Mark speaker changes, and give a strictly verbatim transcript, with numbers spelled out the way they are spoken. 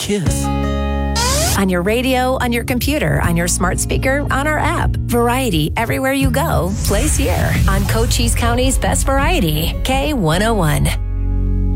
Speaker 1: kiss.
Speaker 2: On your radio, on your computer, on your smart speaker, on our app. Variety everywhere you go. Plays here on Cochise County's Best Variety. K one oh one.